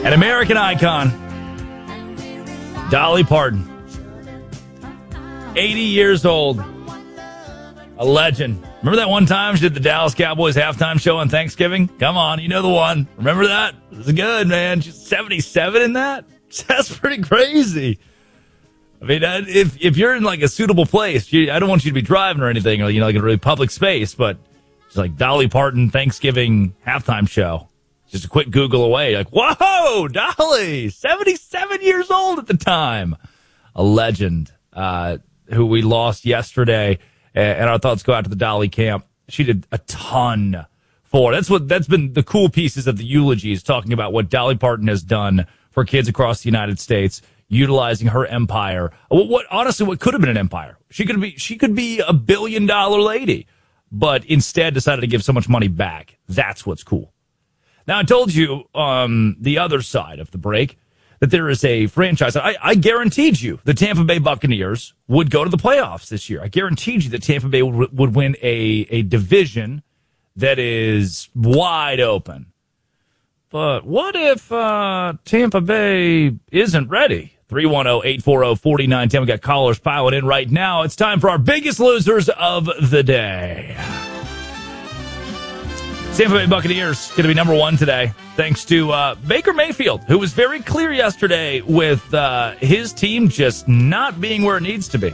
An American icon, Dolly Parton. 80 years old. A legend. Remember that one time she did the Dallas Cowboys halftime show on Thanksgiving? Come on, you know the one. Remember that? It was good, man. She's 77 in that? That's pretty crazy. I mean, if you're in like a suitable place, I don't want you to be driving or anything, or like in a really public space, but it's like Dolly Parton Thanksgiving halftime show. Just a quick Google away. Like, whoa, Dolly, 77 years old at the time. A legend who we lost yesterday, and our thoughts go out to the Dolly camp. She did a ton for. That's been the cool pieces of the eulogies, talking about what Dolly Parton has done for kids across the United States, utilizing her empire. What could have been an empire. She could be $1 billion lady, but instead decided to give so much money back. That's what's cool. Now, I told you the other side of the break that there is a franchise. I guaranteed you the Tampa Bay Buccaneers would go to the playoffs this year. I guaranteed you that Tampa Bay would win a division that is wide open. But what if Tampa Bay isn't ready? 310-840-4910. We got callers piling in right now. It's time for our biggest losers of the day. Tampa Bay Buccaneers going to be number one today, thanks to Baker Mayfield, who was very clear yesterday with his team just not being where it needs to be.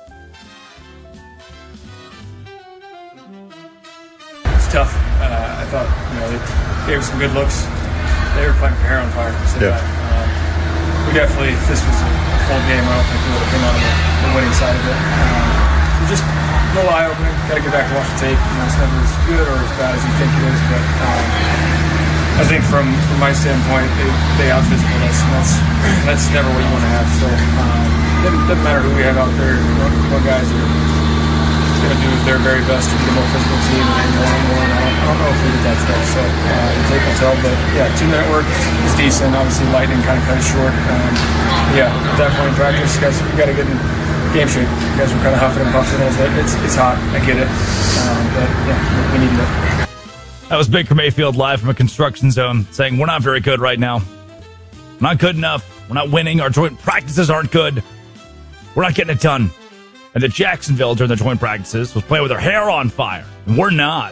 It's tough. I thought, they gave us some good looks. They were playing for hair on fire. We definitely, if this was a full game, I don't think we would have come out of the winning side of it. Just a little eye-opening. Got to get back and watch the tape. It's never as good or as bad as you think it is, but I think from my standpoint, they out-physicaled us, and that's never what you want to have. So it doesn't matter who we have out there. What guys are going to do their very best to be a more physical team and one-on-one. I don't know if we did that today, so the tape will tell. But yeah, team network is decent. Obviously, lightning kind of cut it short. At that point in practice, guys, we got to get in game shape. You guys were kind of huffing and puffing. It's hot. I get it. But yeah, we need it. That was Baker Mayfield live from a construction zone saying, we're not very good right now. We're not good enough. We're not winning. Our joint practices aren't good. We're not getting it done. And that Jacksonville during the joint practices was playing with their hair on fire. And we're not.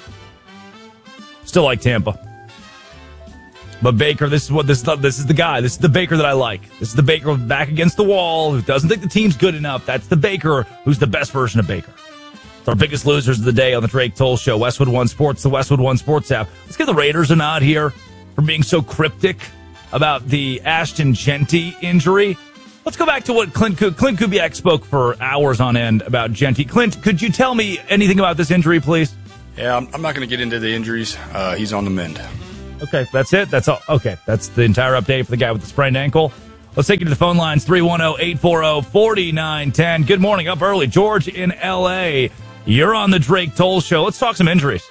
Still like Tampa. But Baker, this is the guy. This is the Baker that I like. This is the Baker back against the wall who doesn't think the team's good enough. That's the Baker who's the best version of Baker. It's our biggest losers of the day on the Drake Toll Show. Westwood One Sports, the Westwood One Sports app. Let's give the Raiders a nod here for being so cryptic about the Ashton Jeanty injury. Let's go back to what Clint Kubiak spoke for hours on end about Jeanty. Clint, could you tell me anything about this injury, please? Yeah, I'm not going to get into the injuries. He's on the mend. Okay, that's it? That's all. Okay, that's the entire update for the guy with the sprained ankle. Let's take you to the phone lines, 310-840-4910. Good morning, up early. George in L.A., you're on the Drake Toll Show. Let's talk some injuries.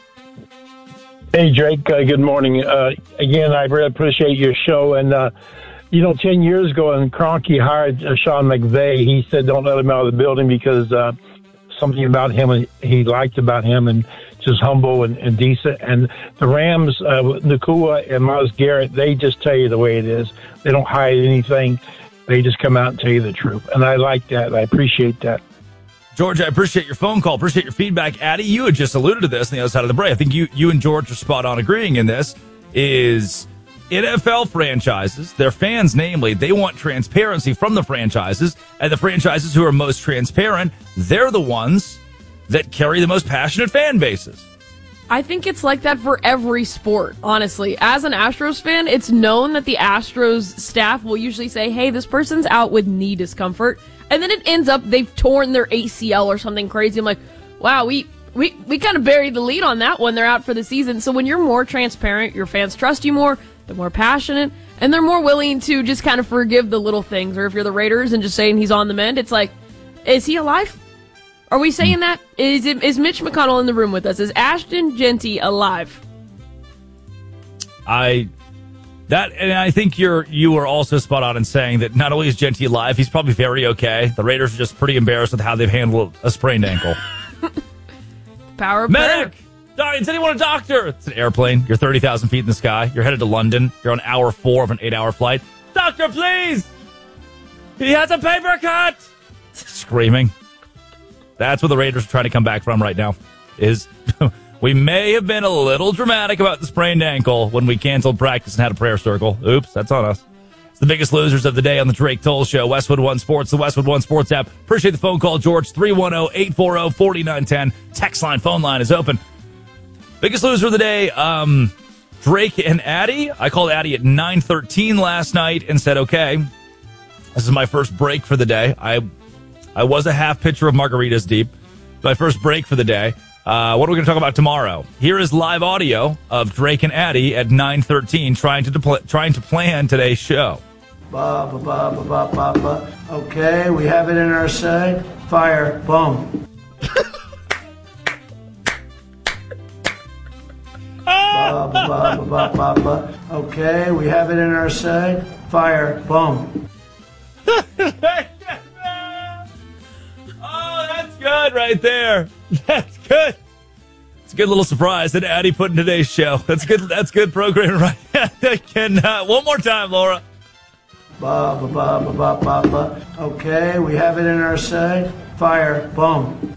Hey, Drake, good morning. Again, I really appreciate your show. And, 10 years ago, when Kroenke hired Sean McVay, he said don't let him out of the building because something about him he liked about him and just humble and decent. And the Rams, Nakua and Myles Garrett, they just tell you the way it is. They don't hide anything. They just come out and tell you the truth. And I like that. I appreciate that. George, I appreciate your phone call. Appreciate your feedback. Addie, you had just alluded to this on the other side of the break. I think you and George are spot on agreeing in this. Is NFL franchises, their fans namely, they want transparency from the franchises. And the franchises who are most transparent, they're the ones that carry the most passionate fan bases. I think it's like that for every sport, honestly. As an Astros fan, it's known that the Astros staff will usually say, hey, this person's out with knee discomfort. And then it ends up they've torn their ACL or something crazy. I'm like, wow, we kind of buried the lead on that one. They're out for the season. So when you're more transparent, your fans trust you more, they're more passionate, and they're more willing to just kind of forgive the little things. Or if you're the Raiders and just saying he's on the mend, it's like, is he alive? Are we saying that? Is Mitch McConnell in the room with us? Is Ashton Jeanty alive? And I think you were also spot on in saying that not only is Jeanty alive, he's probably very okay. The Raiders are just pretty embarrassed with how they've handled a sprained ankle. Power of medic! prayer. Does anyone a doctor? It's an airplane. You're 30,000 feet in the sky. You're headed to London. You're on hour 4 of an 8-hour flight. Doctor, please! He has a paper cut! Screaming. That's what the Raiders are trying to come back from right now. We may have been a little dramatic about the sprained ankle when we canceled practice and had a prayer circle. Oops, that's on us. It's the biggest losers of the day on the Drake Toll Show. Westwood One Sports, the Westwood One Sports app. Appreciate the phone call, George. 310-840-4910. Text line, phone line is open. Biggest loser of the day, Drake and Addie. I called Addie at 9:13 last night and said, okay, this is my first break for the day. I was a half pitcher of margaritas deep. My first break for the day. What are we going to talk about tomorrow? Here is live audio of Drake and Addie at 9:13 trying to plan today's show. Okay, we have it in our sight. Fire. Boom. Okay, we have it in our sight. Fire. Boom. Oh, that's good right there. That's good. It's a good little surprise that Addie put in today's show. That's good. That's good programming, right? One more time, Laura. Okay, we have it in our sight. Fire. Boom.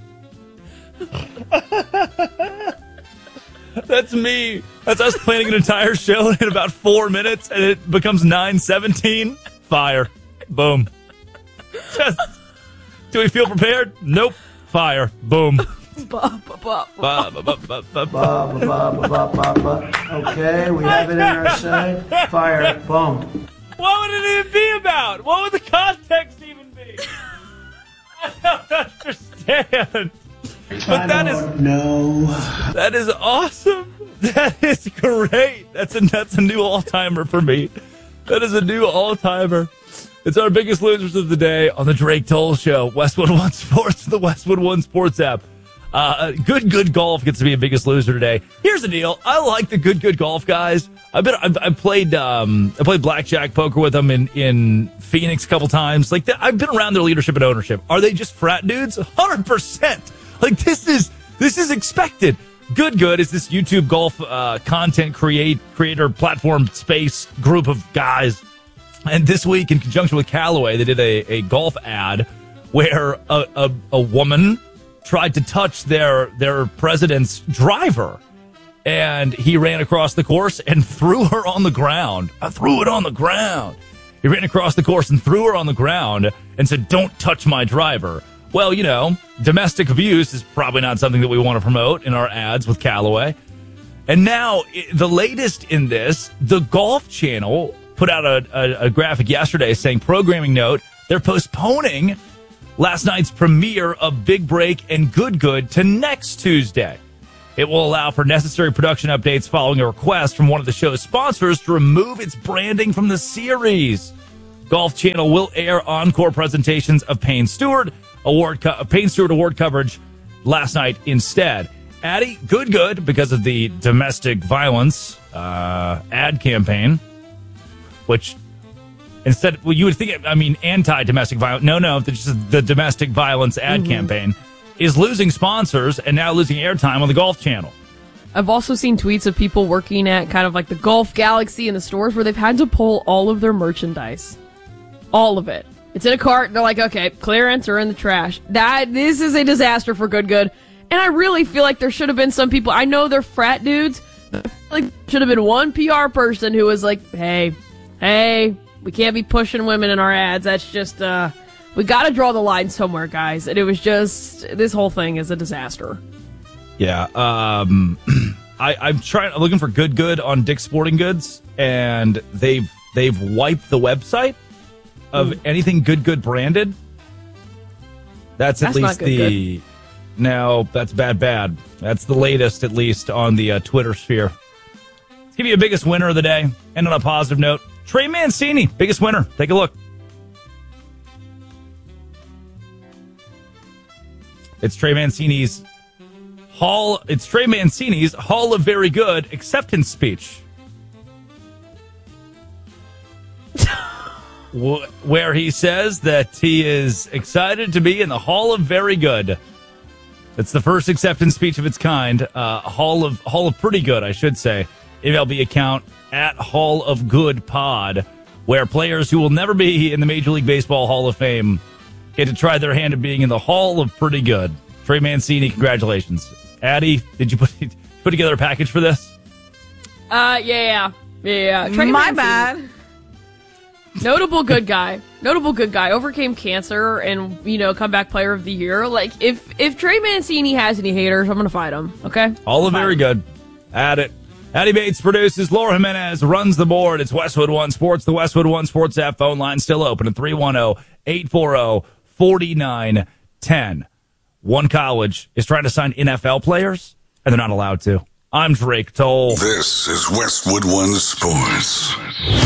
That's me. That's us planning an entire show in about 4 minutes, and it becomes 9:17. Fire. Boom. Do we feel prepared? Nope. Fire. Boom. Okay, we have it in our sight. Fire. Boom. What would it even be about? What would the context even be? I don't understand. But that is awesome. That is great. That's a new all-timer for me. That is a new all-timer. It's our biggest losers of the day on the Drake Toll Show. Westwood One Sports, the Westwood One Sports app. Good Golf gets to be a biggest loser today. Here's the deal. I like the good Golf guys. I played blackjack poker with them in Phoenix a couple times. Like I've been around their leadership and ownership. Are they just frat dudes? 100%. Like this is expected. Good is this YouTube golf content creator platform space group of guys. And this week, in conjunction with Callaway, they did a golf ad where a woman tried to touch their president's driver, and he ran across the course and threw her on the ground. He ran across the course and threw her on the ground and said, "Don't touch my driver." Well, domestic abuse is probably not something that we want to promote in our ads with Callaway. And now, the latest in this, the Golf Channel put out a graphic yesterday saying, programming note, they're postponing last night's premiere of Big Break and Good to next Tuesday. It will allow for necessary production updates following a request from one of the show's sponsors to remove its branding from the series. Golf Channel will air encore presentations of Payne Stewart Award coverage last night instead. Addie, good because of the domestic violence ad campaign, which instead, you would think, anti-domestic violence. No, just the domestic violence ad campaign is losing sponsors and now losing airtime on the Golf Channel. I've also seen tweets of people working at kind of like the Golf Galaxy in the stores where they've had to pull all of their merchandise. All of it. It's in a cart. They're like, okay, clearance or in the trash. This is a disaster for good. And I really feel like there should have been some people. I know they're frat dudes. But I feel like there should have been one PR person who was like, hey, we can't be pushing women in our ads. That's just, we got to draw the line somewhere, guys. And it was just, this whole thing is a disaster. Yeah. I'm looking for good on Dick's Sporting Goods, and they've wiped the website of anything good branded. That's at least good. No, that's bad. That's the latest, at least, on the Twitter sphere. Let's give you a biggest winner of the day. And on a positive note, Trey Mancini, biggest winner. Take a look. It's Trey Mancini's Hall of Very Good acceptance speech. Where he says that he is excited to be in the Hall of Very Good. It's the first acceptance speech of its kind. Hall of Pretty Good, I should say. MLB account at Hall of Good Pod, where players who will never be in the Major League Baseball Hall of Fame get to try their hand at being in the Hall of Pretty Good. Trey Mancini, congratulations. Addie, did you put together a package for this? Yeah. Trey My Mancini. bad. Notable good guy. Overcame cancer and, comeback player of the year. Like, if Trey Mancini has any haters, I'm going to fight him. Okay? All of very good. Add it. Addie Bates produces. Laura Jimenez runs the board. It's Westwood One Sports. The Westwood One Sports app phone line still open at 310-840-4910. One college is trying to sign NFL players, and they're not allowed to. I'm Drake Toll. This is Westwood One Sports.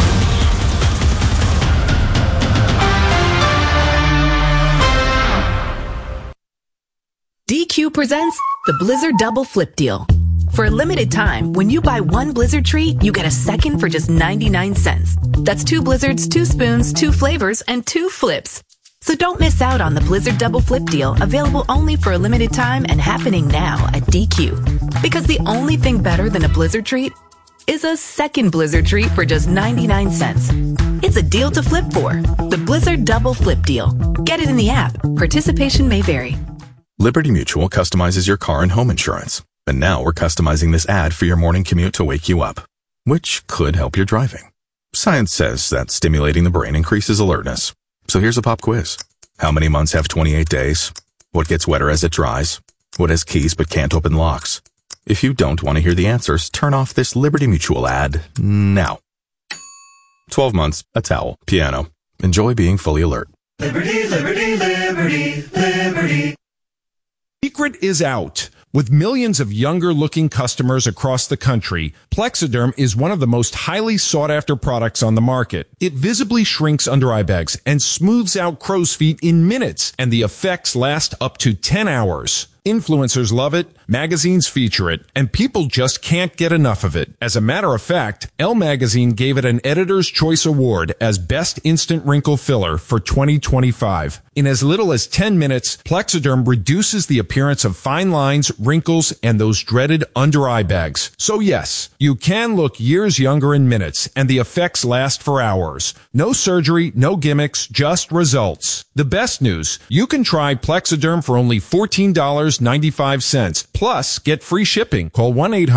DQ presents the Blizzard Double Flip Deal. For a limited time, when you buy one Blizzard treat, you get a second for just 99 cents. That's 2 Blizzards, 2 spoons, 2 flavors, and 2 flips. So don't miss out on the Blizzard Double Flip Deal, available only for a limited time and happening now at DQ. Because the only thing better than a Blizzard treat is a second Blizzard treat for just 99 cents. It's a deal to flip for. The Blizzard Double Flip Deal. Get it in the app. Participation may vary. Liberty Mutual customizes your car and home insurance. And now we're customizing this ad for your morning commute to wake you up, which could help your driving. Science says that stimulating the brain increases alertness. So here's a pop quiz. How many months have 28 days? What gets wetter as it dries? What has keys but can't open locks? If you don't want to hear the answers, turn off this Liberty Mutual ad now. 12 months, a towel, piano. Enjoy being fully alert. Liberty, liberty, liberty, liberty. Secret is out. With millions of younger-looking customers across the country, Plexiderm is one of the most highly sought-after products on the market. It visibly shrinks under-eye bags and smooths out crow's feet in minutes, and the effects last up to 10 hours. Influencers love it, magazines feature it, and people just can't get enough of it. As a matter of fact, Elle Magazine gave it an Editor's Choice Award as Best Instant Wrinkle Filler for 2025. In as little as 10 minutes, Plexiderm reduces the appearance of fine lines, wrinkles, and those dreaded under-eye bags. So yes, you can look years younger in minutes, and the effects last for hours. No surgery, no gimmicks, just results. The best news, you can try Plexiderm for only $14.95. Plus, get free shipping. Call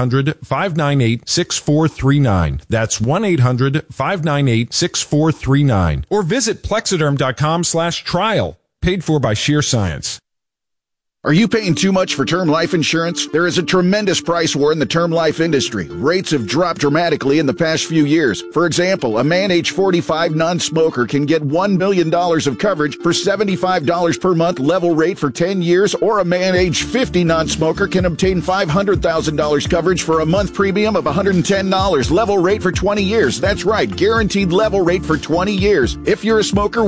1-800-598-6439. That's 1-800-598-6439. Or visit Plexiderm.com/trial. Paid for by Sheer Science. Are you paying too much for term life insurance? There is a tremendous price war in the term life industry. Rates have dropped dramatically in the past few years. For example, a man age 45 non-smoker can get $1 million of coverage for $75 per month level rate for 10 years, or a man age 50 non-smoker can obtain $500,000 coverage for a month premium of $110 level rate for 20 years. That's right, guaranteed level rate for 20 years. If you're a smoker